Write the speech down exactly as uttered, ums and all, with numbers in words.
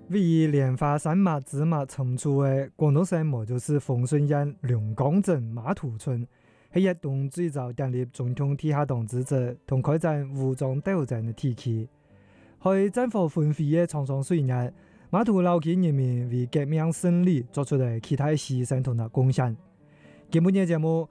位于莲花山脉芝麻层处的广东省毛就是丰顺县龙岗镇马土村，是一栋最早建立总统地下党支持同开展武装斗争的地区。在战火纷飞的沧桑岁月，马土老区人民为革命胜利做出了其他牺牲同的贡献。今日节目